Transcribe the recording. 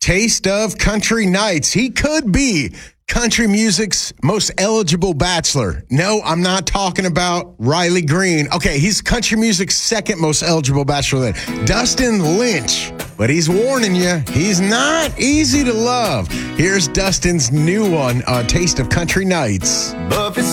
Taste of Country Nights. He could be country music's most eligible bachelor. No, I'm not talking about Riley Green. Okay, he's country music's second most eligible bachelor. Dustin Lynch. But he's warning you, he's not easy to love. Here's Dustin's new one, Taste of Country Nights.